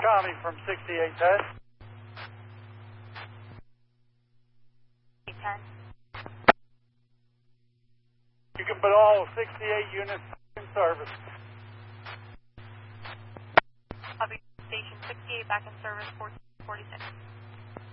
Copy from 6810. 10. You can put all 68 units in service. Copy. Station 68 back in service, 1446.